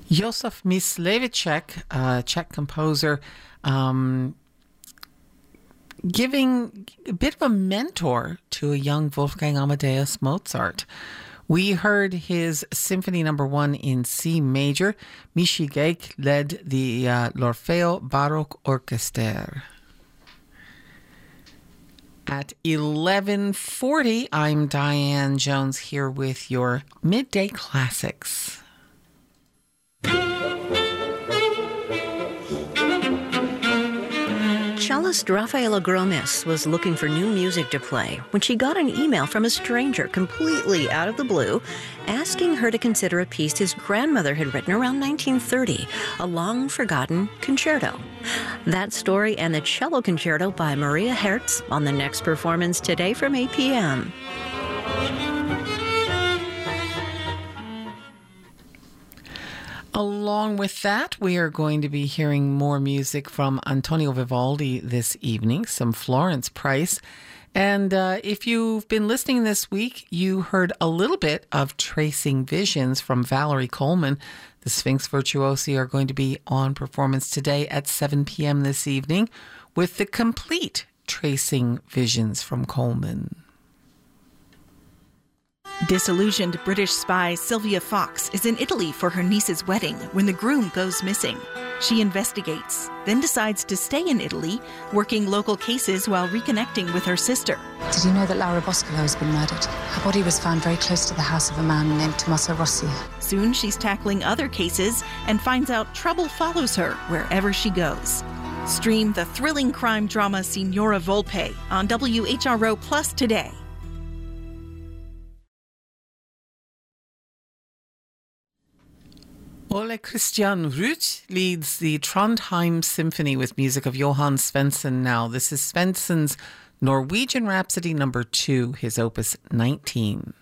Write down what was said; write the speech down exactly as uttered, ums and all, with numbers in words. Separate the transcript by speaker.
Speaker 1: Josef Mysliveček, a Czech composer, um, giving a bit of a mentor to a young Wolfgang Amadeus Mozart. We heard his Symphony Number One in C major. Michi Geik led the uh, L'Orfeo Baroque Orchestra. At eleven forty, I'm Diane Jones here with your Midday Classics.
Speaker 2: Cellist Rafaela Gromis was looking for new music to play when she got an email from a stranger completely out of the blue asking her to consider a piece his grandmother had written around nineteen thirty, a long-forgotten concerto. That story and the cello concerto by Maria Herz on the next performance today from eight p.m.
Speaker 1: Along with that, we are going to be hearing more music from Antonio Vivaldi this evening, some Florence Price. And uh, if you've been listening this week, you heard a little bit of Tracing Visions from Valerie Coleman. The Sphinx Virtuosi are going to be on performance today at seven p.m. this evening with the complete Tracing Visions from Coleman.
Speaker 3: Disillusioned British spy Sylvia Fox is in Italy for her niece's wedding when the groom goes missing. She investigates, then decides to stay in Italy, working local cases while reconnecting with her sister.
Speaker 4: Did you know that Laura Boscolo has been murdered? Her body was found very close to the house of a man named Tommaso Rossi.
Speaker 3: Soon she's tackling other cases and finds out trouble follows her wherever she goes. Stream the thrilling crime drama Signora Volpe on W H R O Plus today.
Speaker 1: Ole Christian Ruth leads the Trondheim Symphony with music of Johann Svensson now. This is Svensson's Norwegian Rhapsody number two, his opus nineteen.